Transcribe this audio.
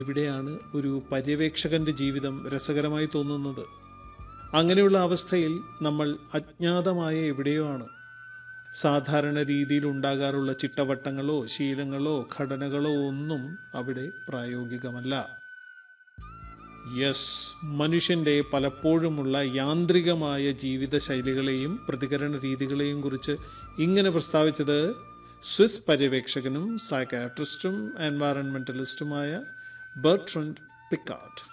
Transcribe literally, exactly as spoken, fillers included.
ഇവിടെയാണ് ഒരു പര്യവേക്ഷകന്റെ ജീവിതം രസകരമായി തോന്നുന്നത്. അങ്ങനെയുള്ള അവസ്ഥയിൽ നമ്മൾ അജ്ഞാതമായ എവിടെയോ ആണ്. സാധാരണ രീതിയിൽ ഉണ്ടാകാറുള്ള ചിട്ടവട്ടങ്ങളോ ശീലങ്ങളോ ഘടനകളോ ഒന്നും അവിടെ പ്രായോഗികമല്ല. യെസ്, മനുഷ്യൻ്റെ പലപ്പോഴുമുള്ള യാന്ത്രികമായ ജീവിതശൈലികളെയും പ്രതികരണ രീതികളെയും കുറിച്ച് ഇങ്ങനെ പ്രസ്താവിച്ചത് സ്വിസ് പര്യവേക്ഷകനും സൈക്കാട്രിസ്റ്റും എൻവയറൺമെൻ്റലിസ്റ്റുമായ ബെർട്രൻഡ് പിക്കാർഡ്.